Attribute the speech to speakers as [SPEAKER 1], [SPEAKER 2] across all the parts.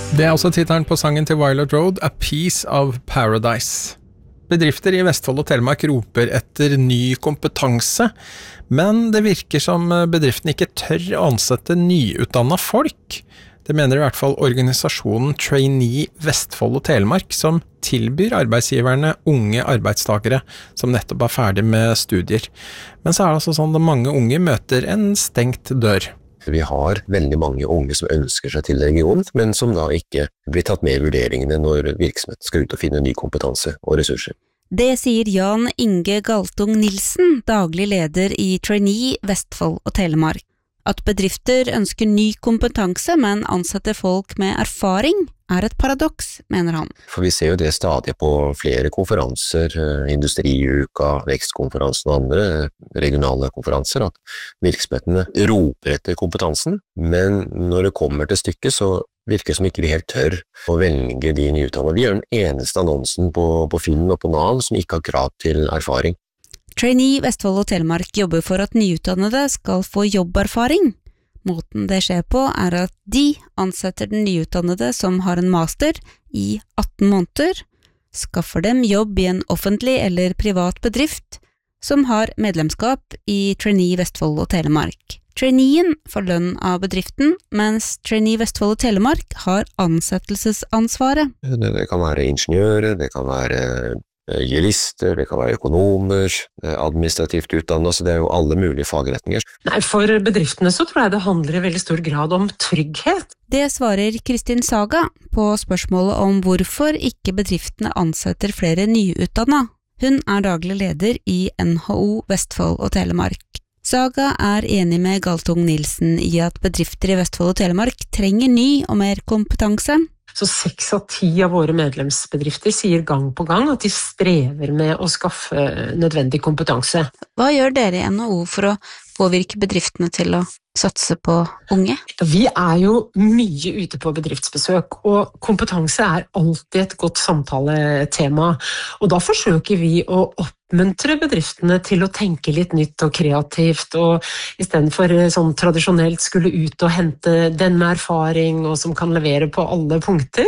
[SPEAKER 1] Det også titelen på sangen til Violet Road, A Piece of Paradise. Bedrifter i Vestfold og Telemark roper etter ny kompetanse, men det virker som bedriften ikke tør å ansette nyutdannet folk. Det mener i hvert fall organisasjonen Trainee Vestfold og Telemark, som tilbyr arbeidsgiverne unge arbeidstakere som nettopp ferdig med studier. Men så det altså sånn at mange unge møter en stengt dør.
[SPEAKER 2] Vi har veldig mange unge som ønsker seg til regionen, men som da ikke blir tatt med i vurderingene når virksomheten skal ut og finne ny kompetanse og ressurser.
[SPEAKER 3] Det sier Jan Inge Galtung Nilsen, daglig leder i Trainee Vestfold og Telemark. At bedrifter ønsker ny kompetanse, men ansetter folk med erfaring, et paradoks, mener han.
[SPEAKER 2] For vi ser jo det stadig på flere konferanser, Industriuka, Vekstkonferansen og andre regionale konferanser, at virksomhetene roper etter kompetansen, men når det kommer til stykket så virker det som ikke de helt tør å velge de nyutdannede. Vi gjør den eneste annonsen på Finn og på Nav som ikke har krav til erfaring.
[SPEAKER 3] Trainee Vestfold og Telemark jobber for at nyutdannede skal få jobberfaring. Måten det skjer på at de ansetter den nyutdannede som har en master i 18 måneder, skaffer dem jobb i en offentlig eller privat bedrift som har medlemskap i Trainee Vestfold og Telemark. Traineen får lønn av bedriften, mens Trainee Vestfold og Telemark har ansettelsesansvaret.
[SPEAKER 2] Det kan være ingeniører, det kan være jurister, det kan være økonomer, administrativt utdannet, så det jo alle mulige fagretninger.
[SPEAKER 4] Nei, for bedriftene så tror jeg det handler i veldig stor grad om trygghet.
[SPEAKER 3] Det svarer Kristin Saga på spørsmålet om hvorfor ikke bedriftene ansetter flere nyutdannede. Hun daglig leder i NHO Vestfold og Telemark. Saga enig med Galtung Nilsen i at bedrifter i Vestfold og Telemark trenger ny og mer kompetanse.
[SPEAKER 4] Så 6 av 10 av våre medlemsbedrifter sier gang på gang at de strever med å skaffe nødvendig kompetanse.
[SPEAKER 3] Hva gjør dere i NHO for å påvirke bedriftene til å satse på unge?
[SPEAKER 4] Vi jo mye ute på bedriftsbesøk, og kompetanse alltid et godt samtaletema. Og da forsøker vi å oppmuntre bedriftene til å tenke litt nytt og kreativt, og i stedet for sånn tradisjonelt skulle ut og hente den med erfaring og som kan levere på alle punkter,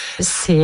[SPEAKER 4] se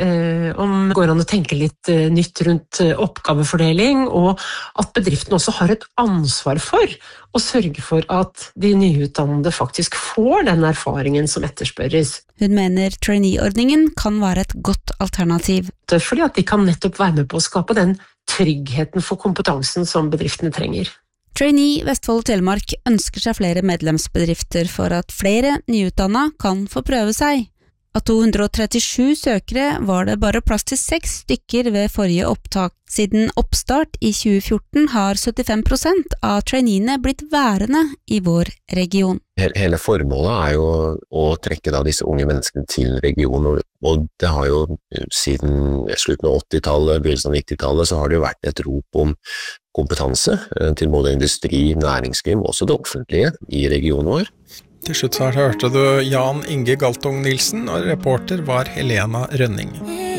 [SPEAKER 4] om det går an å tenke litt nytt rundt oppgavefordeling, og at bedriften også har et ansvar for å sørge for at de nyutdannede faktisk får den erfaringen som etterspørres.
[SPEAKER 3] Hun mener trainee-ordningen kan være et godt alternativ.
[SPEAKER 4] Fordi at de kan nettopp være med på å skape den tryggheten for kompetansen som bedriftene trenger.
[SPEAKER 3] Trainee Vestfold og Telemark ønsker seg flere medlemsbedrifter for at flere nyutdannede kan få prøve seg. Av 237 søkere var det bare plass til 6 stykker ved forrige opptak. Siden oppstart i 2014 har 75% av traineene blitt værende i vår region.
[SPEAKER 2] Hele formålet jo å trekke da disse unge menneskene til regionen, og det har jo siden slutten av 80-tallet, begynnelsen av 90-tallet, så har det jo vært et rop om kompetanse til både industri, næringsliv, og også det offentlige i regionen vår.
[SPEAKER 1] Til slutt så hørte du Jan Inge Galtung Nilsen, og reporter var Helena Rønning.